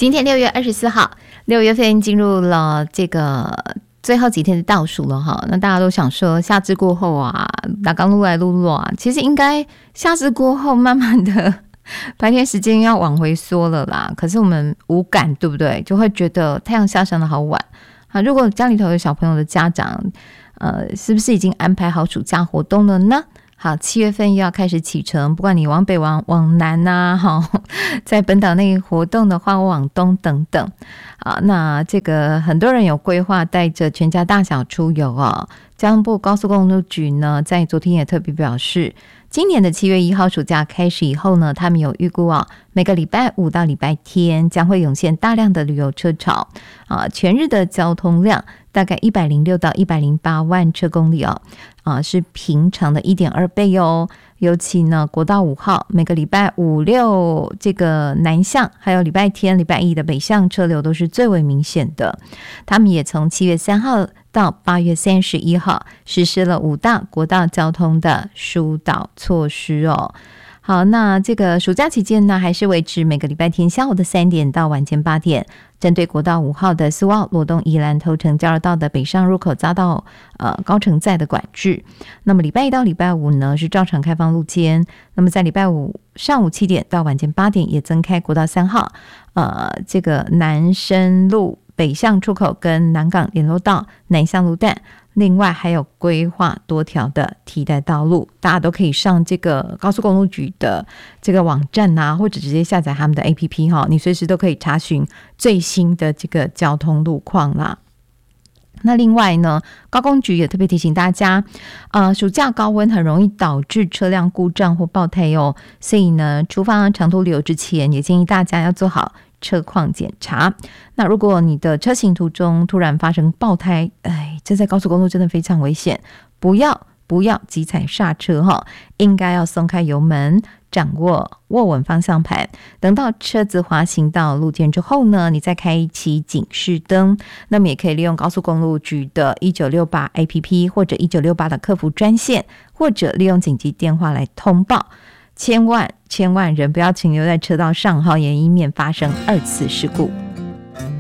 今天6月24号，6月份进入了这个最后几天的倒数了哈。那大家都想说夏至过后啊，打刚撸来撸啊，其实应该夏至过后慢慢的白天时间要往回缩了啦。可是我们无感，对不对？就会觉得太阳下山的好晚啊。如果家里头有小朋友的家长，是不是已经安排好暑假活动了呢？好，7月份又要开始启程，不管你往北往南啊，在本岛内活动的话，往东等等啊。那这个很多人有规划带着全家大小出游哦。交通部高速公路局呢，在昨天也特别表示，今年的7月1号暑假开始以后呢，他们有预估每个礼拜5到礼拜天将会涌现大量的旅游车潮啊，全日的交通量大概106到108万车公里是平常的 1.2 倍哦。尤其呢，国道5号每个礼拜5、6这个南向，还有礼拜天、礼拜一的北向车流都是最为明显的。他们也从7月3号到8月31号实施了5大国道交通的疏导措施哦。好，那这个暑假期间呢，还是维持每个礼拜天下午的3点到晚间8点，针对国道5号的4号罗东宜兰头城交流道的北上入口匝道高乘载的管制。那么礼拜一到礼拜五呢，是照常开放路肩。那么在礼拜五上午7点到晚间8点也增开国道3号这个南深路北向出口跟南港联络道南向路段。另外还有规划多条的替代道路，大家都可以上这个高速公路局的这个网站啊，或者直接下载他们的 APP 你随时都可以查询最新的这个交通路况啦。那另外呢，高公局也特别提醒大家，暑假高温很容易导致车辆故障或爆胎哦，所以呢，出发长途旅游之前，也建议大家要做好车况检查。那如果你的车行途中突然发生爆胎，这在高速公路真的非常危险，不要急踩刹车应该要松开油门，掌握握稳方向盘，等到车子滑行到路肩之后呢，你再开启警示灯。那么也可以利用高速公路局的1968 APP 或者1968的客服专线，或者利用紧急电话来通报。千万人不要停留在车道上也以免发生2次事故。